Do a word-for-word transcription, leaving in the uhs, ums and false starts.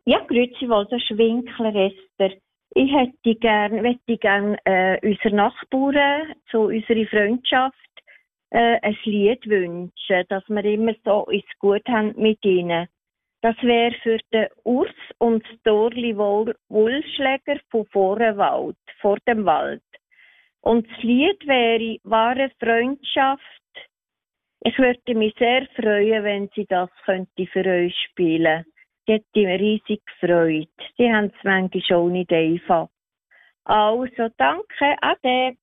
Ja, grüezi wohl, das ist Winkler Esther. Ich hätte gern, möchte gern äh, unseren Nachbarn zu unserer Freundschaft äh, ein Lied wünschen, dass wir immer so uns gut haben mit ihnen. Das wäre für den Urs und das Dorli Wohl- Wohlschläger von Vorenwald, vor dem Wald. Und das Lied wäre «Wahre Freundschaft». Ich würde mich sehr freuen, wenn sie das könnte für euch spielen. Die hätte mich riesig gefreut. Die haben es manchmal auch nicht einfach. Also, danke, ade.